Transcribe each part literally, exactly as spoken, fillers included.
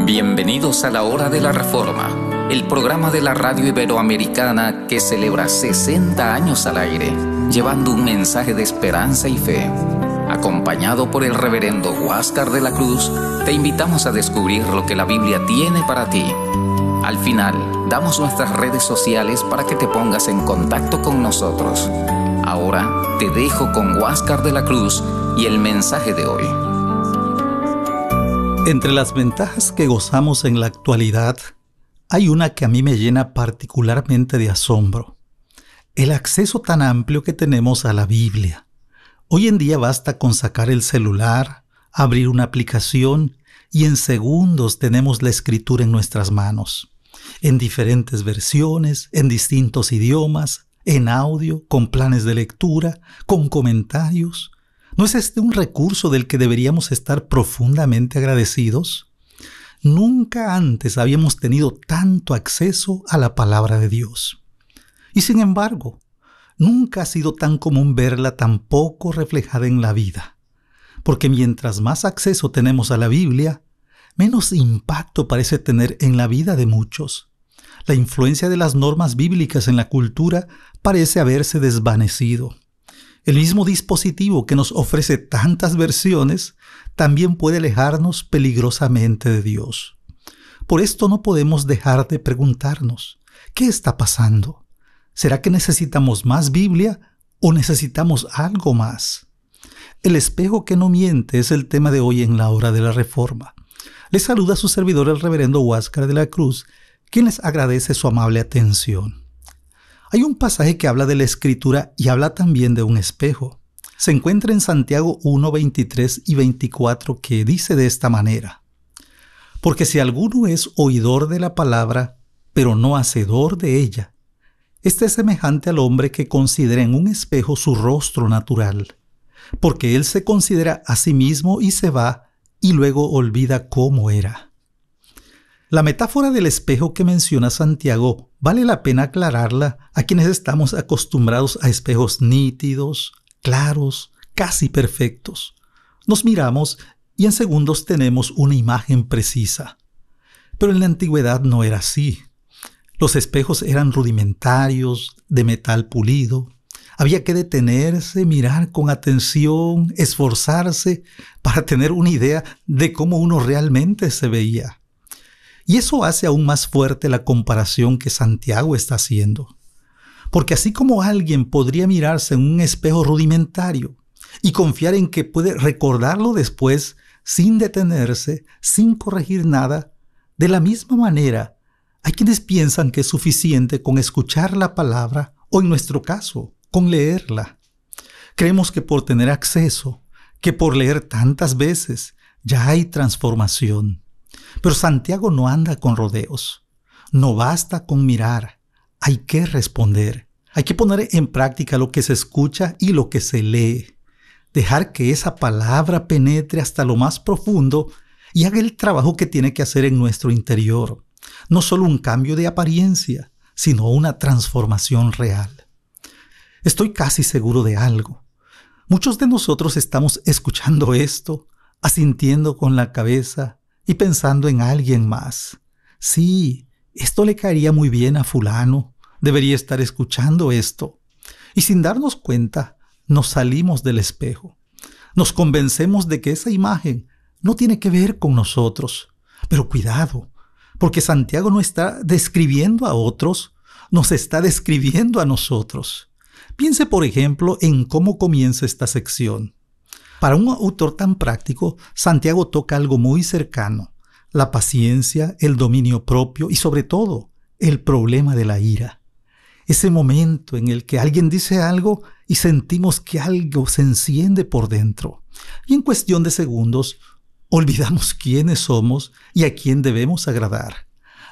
Bienvenidos a la Hora de la Reforma, el programa de la radio iberoamericana que celebra sesenta años al aire, llevando un mensaje de esperanza y fe. Acompañado por el reverendo Huáscar de la Cruz, te invitamos a descubrir lo que la Biblia tiene para ti. Al final, damos nuestras redes sociales para que te pongas en contacto con nosotros. Ahora, te dejo con Huáscar de la Cruz y el mensaje de hoy. Entre las ventajas que gozamos en la actualidad, hay una que a mí me llena particularmente de asombro: el acceso tan amplio que tenemos a la Biblia. Hoy en día basta con sacar el celular, abrir una aplicación y en segundos tenemos la escritura en nuestras manos, en diferentes versiones, en distintos idiomas, en audio, con planes de lectura, con comentarios. ¿No es este un recurso del que deberíamos estar profundamente agradecidos? Nunca antes habíamos tenido tanto acceso a la palabra de Dios. Y sin embargo, nunca ha sido tan común verla tan poco reflejada en la vida. Porque mientras más acceso tenemos a la Biblia, menos impacto parece tener en la vida de muchos. La influencia de las normas bíblicas en la cultura parece haberse desvanecido. El mismo dispositivo que nos ofrece tantas versiones también puede alejarnos peligrosamente de Dios. Por esto no podemos dejar de preguntarnos: ¿qué está pasando? ¿Será que necesitamos más Biblia o necesitamos algo más? El espejo que no miente es el tema de hoy en la Hora de la Reforma. Les saluda su servidor, el reverendo Huáscar de la Cruz, quien les agradece su amable atención. Hay un pasaje que habla de la Escritura y habla también de un espejo. Se encuentra en Santiago uno, veintitrés y veinticuatro, que dice de esta manera: porque si alguno es oidor de la palabra, pero no hacedor de ella, este es semejante al hombre que considera en un espejo su rostro natural, porque él se considera a sí mismo y se va, y luego olvida cómo era. La metáfora del espejo que menciona Santiago vale la pena aclararla a quienes estamos acostumbrados a espejos nítidos, claros, casi perfectos. Nos miramos y en segundos tenemos una imagen precisa. Pero en la antigüedad no era así. Los espejos eran rudimentarios, de metal pulido. Había que detenerse, mirar con atención, esforzarse para tener una idea de cómo uno realmente se veía. Y eso hace aún más fuerte la comparación que Santiago está haciendo. Porque así como alguien podría mirarse en un espejo rudimentario y confiar en que puede recordarlo después sin detenerse, sin corregir nada, de la misma manera, hay quienes piensan que es suficiente con escuchar la palabra o, en nuestro caso, con leerla. Creemos que por tener acceso, que por leer tantas veces, ya hay transformación. Pero Santiago no anda con rodeos. No basta con mirar. Hay que responder. Hay que poner en práctica lo que se escucha y lo que se lee. Dejar que esa palabra penetre hasta lo más profundo y haga el trabajo que tiene que hacer en nuestro interior. No solo un cambio de apariencia, sino una transformación real. Estoy casi seguro de algo. Muchos de nosotros estamos escuchando esto, asintiendo con la cabeza y pensando en alguien más. Sí, esto le caería muy bien a fulano, debería estar escuchando esto. Y sin darnos cuenta, nos salimos del espejo. Nos convencemos de que esa imagen no tiene que ver con nosotros. Pero cuidado, porque Santiago no está describiendo a otros, nos está describiendo a nosotros. Piense, por ejemplo, en cómo comienza esta sección. Para un autor tan práctico, Santiago toca algo muy cercano: la paciencia, el dominio propio y, sobre todo, el problema de la ira. Ese momento en el que alguien dice algo y sentimos que algo se enciende por dentro. Y en cuestión de segundos, olvidamos quiénes somos y a quién debemos agradar.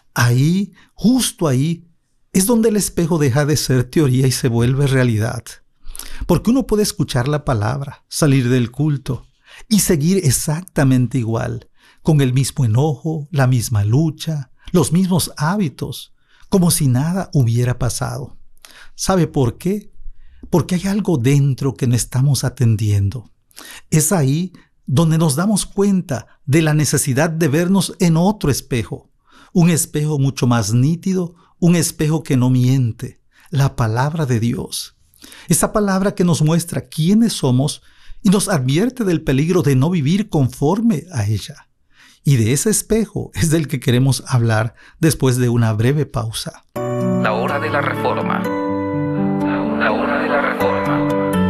Ahí, justo ahí, es donde el espejo deja de ser teoría y se vuelve realidad. Porque uno puede escuchar la palabra, salir del culto y seguir exactamente igual, con el mismo enojo, la misma lucha, los mismos hábitos, como si nada hubiera pasado. ¿Sabe por qué? Porque hay algo dentro que no estamos atendiendo. Es ahí donde nos damos cuenta de la necesidad de vernos en otro espejo, un espejo mucho más nítido, un espejo que no miente, la palabra de Dios. Esa palabra que nos muestra quiénes somos y nos advierte del peligro de no vivir conforme a ella. Y de ese espejo es del que queremos hablar después de una breve pausa. La hora de la reforma. La hora de la reforma.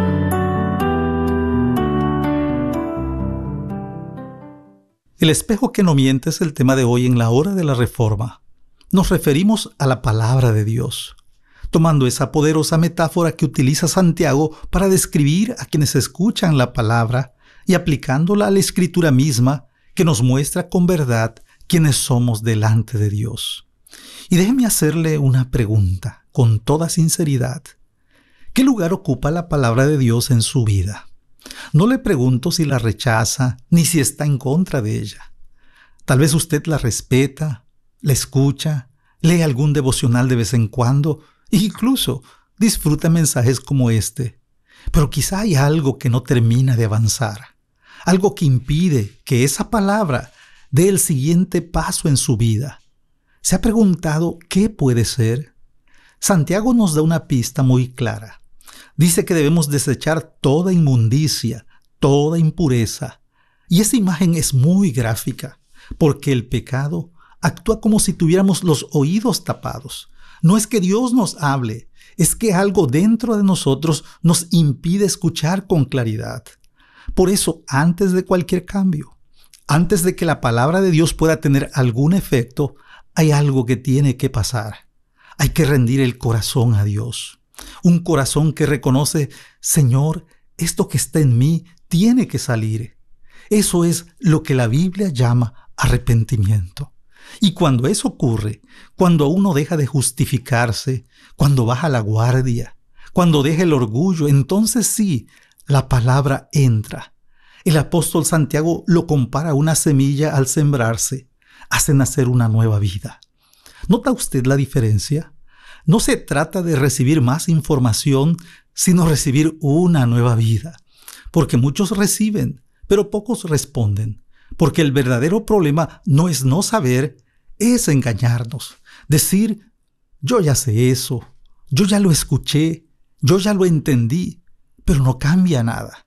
El espejo que no miente es el tema de hoy en la hora de la reforma. Nos referimos a la palabra de Dios, tomando esa poderosa metáfora que utiliza Santiago para describir a quienes escuchan la palabra y aplicándola a la Escritura misma que nos muestra con verdad quiénes somos delante de Dios. Y déjeme hacerle una pregunta con toda sinceridad. ¿Qué lugar ocupa la palabra de Dios en su vida? No le pregunto si la rechaza ni si está en contra de ella. Tal vez usted la respeta, la escucha, lee algún devocional de vez en cuando e incluso disfruta mensajes como este. Pero quizá hay algo que no termina de avanzar, algo que impide que esa palabra dé el siguiente paso en su vida. ¿Se ha preguntado qué puede ser? Santiago nos da una pista muy clara. Dice que debemos desechar toda inmundicia, toda impureza. Y esa imagen es muy gráfica, porque el pecado actúa como si tuviéramos los oídos tapados. No es que Dios nos hable, es que algo dentro de nosotros nos impide escuchar con claridad. Por eso, antes de cualquier cambio, antes de que la palabra de Dios pueda tener algún efecto, hay algo que tiene que pasar. Hay que rendir el corazón a Dios. Un corazón que reconoce, Señor, esto que está en mí tiene que salir. Eso es lo que la Biblia llama arrepentimiento. Y cuando eso ocurre, cuando uno deja de justificarse, cuando baja la guardia, cuando deja el orgullo, entonces sí, la palabra entra. El apóstol Santiago lo compara a una semilla al sembrarse, hace nacer una nueva vida. ¿Nota usted la diferencia? No se trata de recibir más información, sino recibir una nueva vida. Porque muchos reciben, pero pocos responden. Porque el verdadero problema no es no saber, es engañarnos. Decir, yo ya sé eso, yo ya lo escuché, yo ya lo entendí, pero no cambia nada.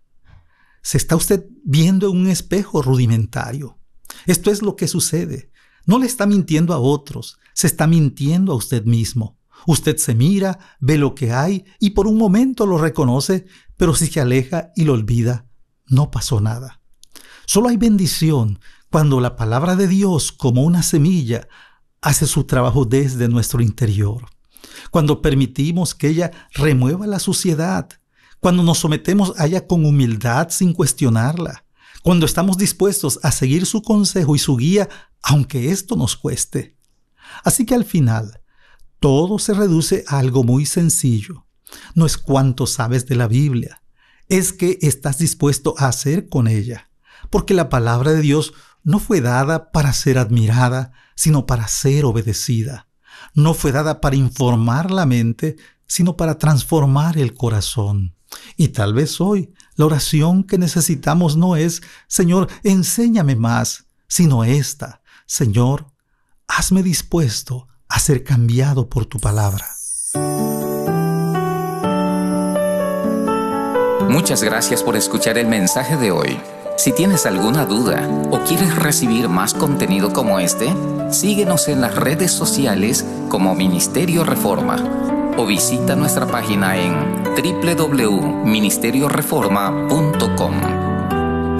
Se está usted viendo en un espejo rudimentario. Esto es lo que sucede. No le está mintiendo a otros, se está mintiendo a usted mismo. Usted se mira, ve lo que hay y por un momento lo reconoce, pero si se aleja y lo olvida, no pasó nada. Solo hay bendición cuando la palabra de Dios, como una semilla, hace su trabajo desde nuestro interior. Cuando permitimos que ella remueva la suciedad, cuando nos sometemos a ella con humildad sin cuestionarla, cuando estamos dispuestos a seguir su consejo y su guía, aunque esto nos cueste. Así que al final, todo se reduce a algo muy sencillo. No es cuánto sabes de la Biblia, es qué estás dispuesto a hacer con ella. Porque la palabra de Dios no fue dada para ser admirada, sino para ser obedecida. No fue dada para informar la mente, sino para transformar el corazón. Y tal vez hoy la oración que necesitamos no es, Señor, enséñame más, sino esta, Señor, hazme dispuesto a ser cambiado por tu palabra. Muchas gracias por escuchar el mensaje de hoy. Si tienes alguna duda o quieres recibir más contenido como este, síguenos en las redes sociales como Ministerio Reforma o visita nuestra página en doble u doble u doble u punto ministerio reforma punto com.